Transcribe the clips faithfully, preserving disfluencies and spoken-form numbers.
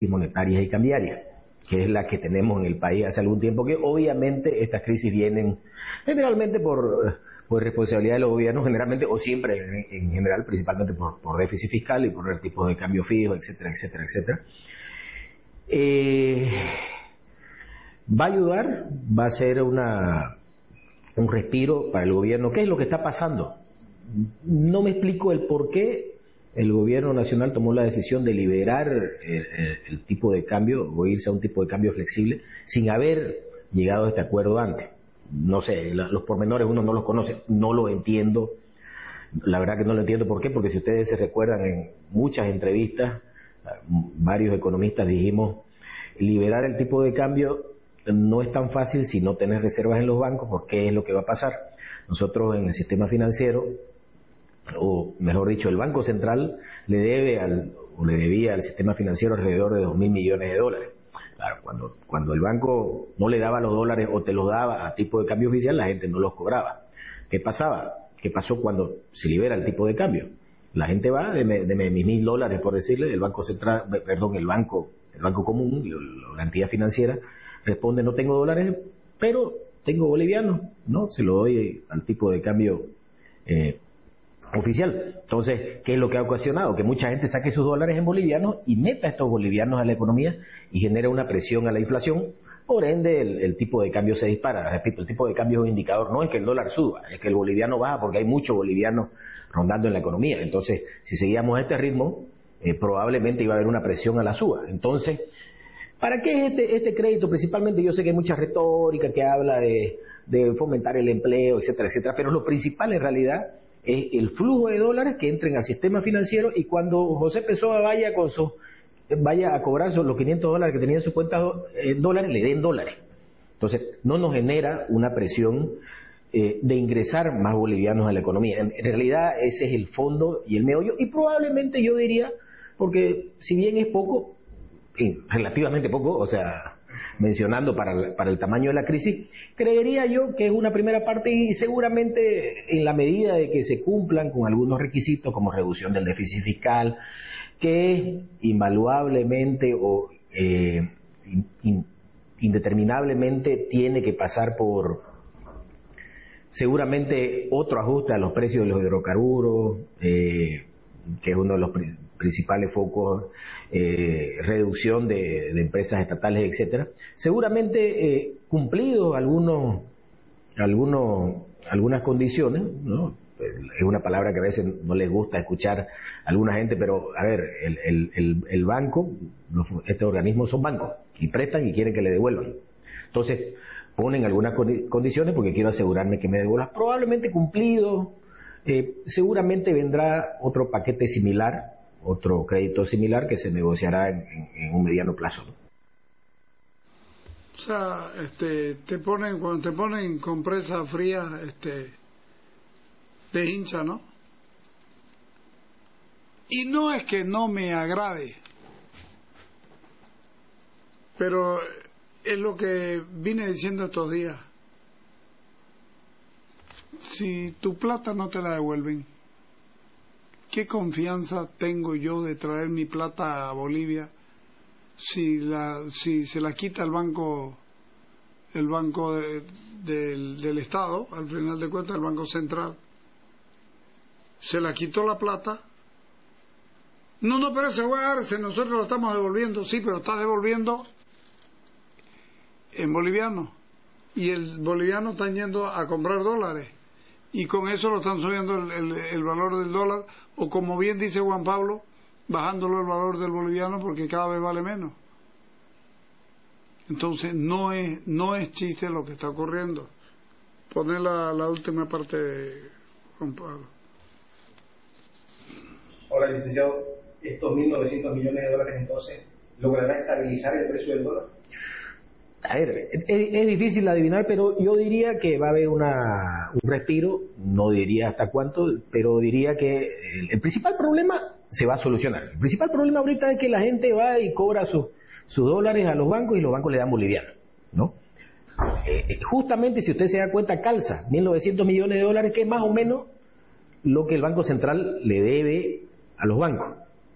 monetarias y cambiarias, que es la que tenemos en el país hace algún tiempo, que obviamente estas crisis vienen generalmente por, por responsabilidad de los gobiernos, generalmente o siempre en, en general, principalmente por, por déficit fiscal y por el tipo de cambio fijo, etcétera, etcétera, etcétera. Eh, va a ayudar, va a ser una, un respiro para el gobierno. ¿Qué es lo que está pasando? No me explico el por qué el gobierno nacional tomó la decisión de liberar el, el, el tipo de cambio o irse a un tipo de cambio flexible sin haber llegado a este acuerdo antes. No sé, la, los pormenores uno no los conoce, no lo entiendo, la verdad que no lo entiendo. ¿Por qué? Porque si ustedes se recuerdan, en muchas entrevistas varios economistas dijimos, liberar el tipo de cambio no es tan fácil si no tenés reservas en los bancos, porque es lo que va a pasar. Nosotros en el sistema financiero, o mejor dicho, el Banco Central le debe al, o le debía al sistema financiero alrededor de dos mil millones de dólares. Claro, cuando, cuando el banco no le daba los dólares o te los daba a tipo de cambio oficial, la gente no los cobraba. ¿Qué pasaba? ¿Qué pasó cuando se libera el tipo de cambio? La gente va, de mis mil dólares, por decirle, el Banco Central, perdón, el banco, el banco común, la entidad financiera, responde, no tengo dólares, pero tengo bolivianos, ¿no? Se lo doy al tipo de cambio eh, oficial. Entonces, ¿qué es lo que ha ocasionado? Que mucha gente saque sus dólares en bolivianos y meta estos bolivianos a la economía y genera una presión a la inflación. Por ende, el, el tipo de cambio se dispara. Repito, el tipo de cambio es un indicador, no es que el dólar suba, es que el boliviano baja porque hay muchos bolivianos rondando en la economía. Entonces, si seguíamos a este ritmo, eh, probablemente iba a haber una presión a la suba. Entonces, ¿para qué es este, este crédito? Principalmente yo sé que hay mucha retórica que habla de, de fomentar el empleo, etcétera, etcétera, pero lo principal en realidad es el flujo de dólares que entren al sistema financiero, y cuando José Pessoa vaya con su, vaya a cobrar los quinientos dólares que tenía en su cuenta en dólares, le den dólares. Entonces, no nos genera una presión eh, de ingresar más bolivianos a la economía. En, en realidad, ese es el fondo y el meollo, y probablemente yo diría, porque si bien es poco, eh, relativamente poco, o sea, mencionando para, para el tamaño de la crisis, creería yo que es una primera parte, y seguramente en la medida de que se cumplan con algunos requisitos como reducción del déficit fiscal, que invaluablemente o eh, in, in, indeterminablemente tiene que pasar por seguramente otro ajuste a los precios de los hidrocarburos, eh, que es uno de los pri principales focos, eh, reducción de, de empresas estatales, etcétera. Seguramente eh, cumplidos algunos, algunos, algunas condiciones, ¿no? Es una palabra que a veces no les gusta escuchar a alguna gente, pero a ver, el, el, el, el banco, los, estos organismos son bancos y prestan y quieren que le devuelvan. Entonces ponen algunas condiciones porque quiero asegurarme que me devuelvan. Probablemente cumplido, eh, seguramente vendrá otro paquete similar, otro crédito similar que se negociará en, en, en un mediano plazo, ¿no? O sea, este, te ponen, cuando te ponen compresa fría, este, te hincha, ¿no? Y no es que no me agrade, pero es lo que vine diciendo estos días. Si tu plata no te la devuelven, ¿qué confianza tengo yo de traer mi plata a Bolivia si la si se la quita el banco el banco de, del, del Estado, al final de cuentas el Banco Central? Se la quitó la plata. No, no, pero ese guardarse, nosotros lo estamos devolviendo. Sí, pero está devolviendo en boliviano, y el boliviano está yendo a comprar dólares, y con eso lo están subiendo el, el, el valor del dólar, o como bien dice Juan Pablo, bajándolo el valor del boliviano porque cada vez vale menos. Entonces no es no es chiste lo que está ocurriendo. Poner la, la última parte de Juan Pablo. Hola, licenciado. ¿Estos mil novecientos millones de dólares entonces logrará estabilizar el precio del dólar? A ver, es, es difícil adivinar, pero yo diría que va a haber una, un respiro, no diría hasta cuánto, pero diría que el, el principal problema se va a solucionar. El principal problema ahorita es que la gente va y cobra sus sus dólares a los bancos y los bancos le dan bolivianos, ¿no? Eh, justamente, si usted se da cuenta, calza mil novecientos millones de dólares, que es más o menos lo que el Banco Central le debe a los bancos.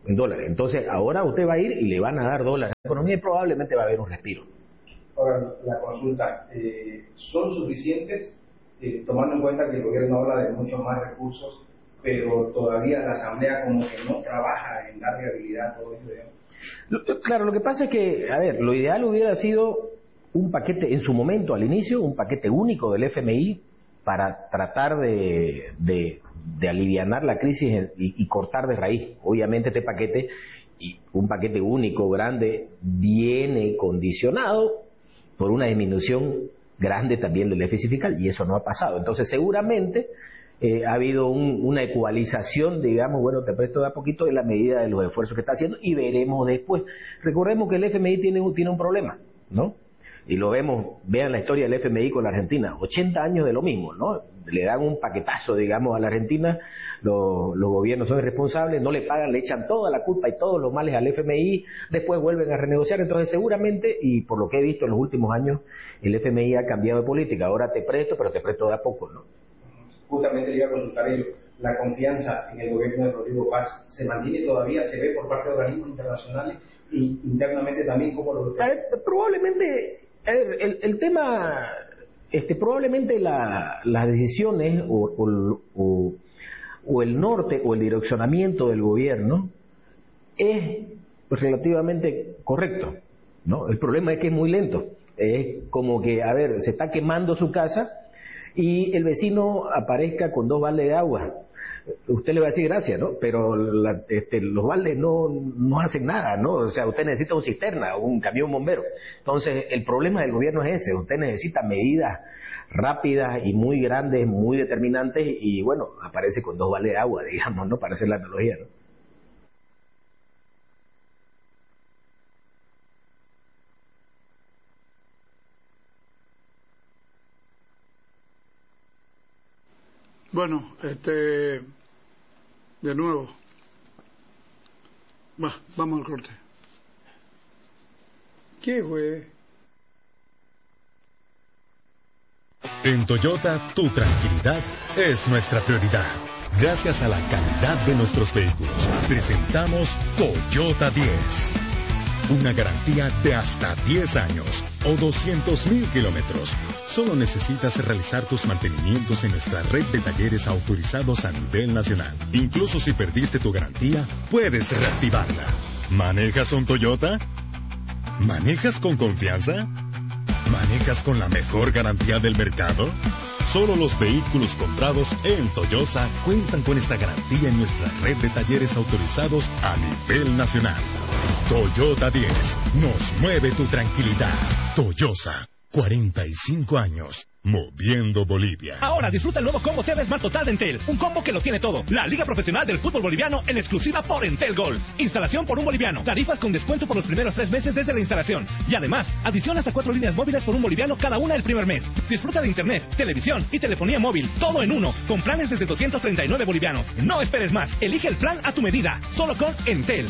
en dólares. Entonces, ahora usted va a ir y le van a dar dólares a la economía y probablemente va a haber un respiro. Ahora, la consulta, eh, ¿son suficientes, eh, tomando en cuenta que el gobierno habla de muchos más recursos, pero todavía la Asamblea como que no trabaja en dar viabilidad a todo esto, digamos? Lo, claro, lo que pasa es que, a ver, lo ideal hubiera sido un paquete, en su momento, al inicio, un paquete único del F M I para tratar de, de, de alivianar la crisis y, y cortar de raíz. Obviamente este paquete, y un paquete único, grande, viene condicionado por una disminución grande también del déficit fiscal, y eso no ha pasado. Entonces, seguramente eh, ha habido un, una ecualización, digamos, bueno, te presto de a poquito en la medida de los esfuerzos que está haciendo, y veremos después. Recordemos que el F M I tiene, tiene un problema, ¿no? Y lo vemos, vean la historia del F M I con la Argentina, ochenta años de lo mismo, ¿no? Le dan un paquetazo, digamos, a la Argentina, los, los gobiernos son irresponsables, no le pagan, le echan toda la culpa y todos los males al F M I, después vuelven a renegociar. Entonces seguramente, y por lo que he visto en los últimos años, el F M I ha cambiado de política. Ahora te presto, pero te presto de a poco, ¿no? Justamente le iba a consultar ello. La confianza en el gobierno de Rodrigo Paz se mantiene todavía, se ve por parte de organismos internacionales e internamente también, como lo... A ver, probablemente... A ver, el, el tema, este, probablemente la, las decisiones o, o, o, o el norte o el direccionamiento del gobierno es relativamente correcto, ¿no? El problema es que es muy lento. Es como que, a ver, se está quemando su casa y el vecino aparezca con dos baldes de agua. Usted le va a decir gracias, ¿no? Pero la, este, los baldes no, no hacen nada, ¿no? O sea, usted necesita un cisterna, un camión bombero. Entonces, el problema del gobierno es ese. Usted necesita medidas rápidas y muy grandes, muy determinantes, y bueno, aparece con dos baldes de agua, digamos, ¿no? Para hacer la analogía, ¿no? Bueno, este, de nuevo, va, vamos al corte. ¿Qué fue? En Toyota, tu tranquilidad es nuestra prioridad. Gracias a la calidad de nuestros vehículos, presentamos Toyota diez. Una garantía de hasta diez años o doscientos mil kilómetros. Solo necesitas realizar tus mantenimientos en nuestra red de talleres autorizados a nivel nacional. Incluso si perdiste tu garantía, puedes reactivarla. ¿Manejas un Toyota? ¿Manejas con confianza? ¿Manejas con la mejor garantía del mercado? Solo los vehículos comprados en Toyota cuentan con esta garantía en nuestra red de talleres autorizados a nivel nacional. Toyota diez, nos mueve tu tranquilidad. Toyota, cuarenta y cinco años, moviendo Bolivia. Ahora disfruta el nuevo combo T V Smart Total de Entel, un combo que lo tiene todo. La Liga Profesional del Fútbol Boliviano en exclusiva por Entel Gold. Instalación por un boliviano, tarifas con descuento por los primeros tres meses desde la instalación. Y además, adición hasta cuatro líneas móviles por un boliviano cada una el primer mes. Disfruta de internet, televisión y telefonía móvil, todo en uno, con planes desde doscientos treinta y nueve bolivianos. No esperes más, elige el plan a tu medida, solo con Entel.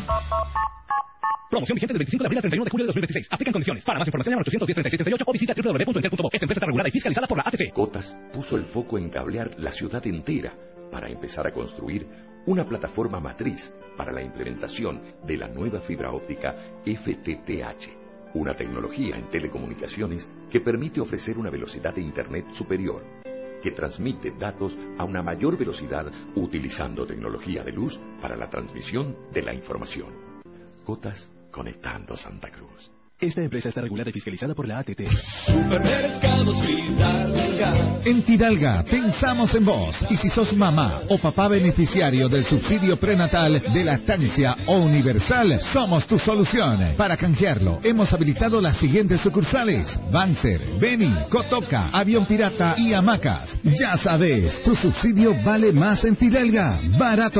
Promoción vigente del veinticinco de abril al treinta y uno de julio de dos mil veintiséis. Aplican condiciones. Para más información llama al ochocientos diez, treinta y seis treinta y ocho o visita doble u doble u doble u punto entel punto bo. Esta empresa está regulada y fiscalizada por la A T P. Cotas puso el foco en cablear la ciudad entera para empezar a construir una plataforma matriz para la implementación de la nueva fibra óptica F T T H, una tecnología en telecomunicaciones que permite ofrecer una velocidad de Internet superior, que transmite datos a una mayor velocidad utilizando tecnología de luz para la transmisión de la información. Cotas, conectando Santa Cruz. Esta empresa está regulada y fiscalizada por la A T T. Supermercados Fidalga. En Fidalga pensamos en vos. Y si sos mamá o papá beneficiario del subsidio prenatal de lactancia o universal, somos tu solución. Para canjearlo, hemos habilitado las siguientes sucursales: Banzer, Beni, Cotoca, Avión Pirata y Hamacas. Ya sabes, tu subsidio vale más en Fidalga. Barato.